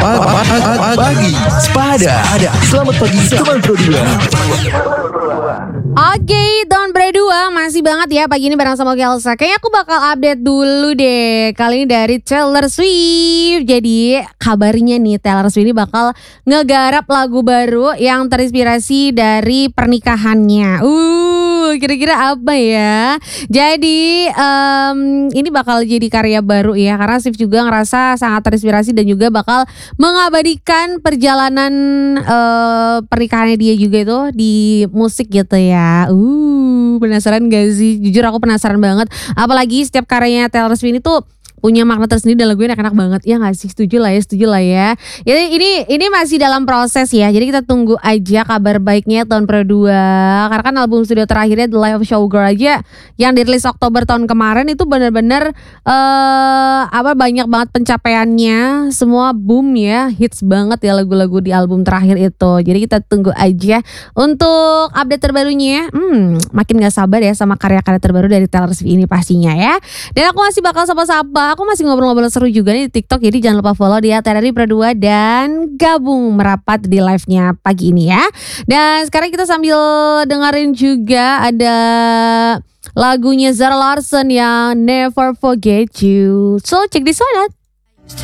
Pagi Sepada. Selamat pagi teman Pro 2. Oke, tahun Bre 2 masih banget ya pagi ini bareng sama Kelsa. Kayaknya aku bakal update dulu deh. Kali ini dari Taylor Swift. Jadi kabarnya nih Taylor Swift ini bakal ngegarap lagu baru yang terinspirasi dari pernikahannya. Kira-kira apa ya? Jadi ini bakal jadi karya baru ya. Karena Swift juga ngerasa sangat terinspirasi dan juga bakal mengabadikan perjalanan pernikahannya dia juga itu di musik gitu ya. Penasaran gak sih? Jujur aku penasaran banget. Apalagi setiap karyanya Taylor Swift itu punya makna tersendiri dan lagunya enak-enak banget. Ya gak sih? Setuju lah ya. Jadi ini masih dalam proses ya. Jadi kita tunggu aja kabar baiknya tahun Pro 2. Karena kan album studio terakhirnya The Life of Showgirl aja yang dirilis Oktober tahun kemarin itu benar-benar banyak banget pencapaiannya. Semua boom ya. Hits banget ya lagu-lagu di album terakhir itu. Jadi kita tunggu aja untuk update terbarunya. Makin gak sabar ya sama karya-karya terbaru dari Taylor Swift ini pastinya ya. Dan aku masih bakal sapa-sapa. Aku masih ngobrol-ngobrol seru juga nih di TikTok. Jadi jangan lupa follow dia TRRI Pro 2 dan gabung merapat di live-nya pagi ini ya. Dan sekarang kita sambil dengerin juga ada lagunya Zara Larsson yang Never Forget You. So check this one out.